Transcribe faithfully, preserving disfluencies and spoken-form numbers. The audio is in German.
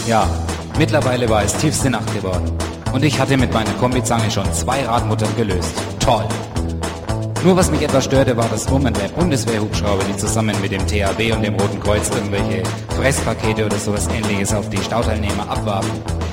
Ja, mittlerweile war es tiefste Nacht geworden. Und ich hatte mit meiner Kombizange schon zwei Radmuttern gelöst. Toll! Nur was mich etwas störte, war das Brummen der Bundeswehrhubschrauber, die zusammen mit dem T H W und dem Roten Kreuz irgendwelche Fresspakete oder sowas Ähnliches auf die Stauteilnehmer abwarfen.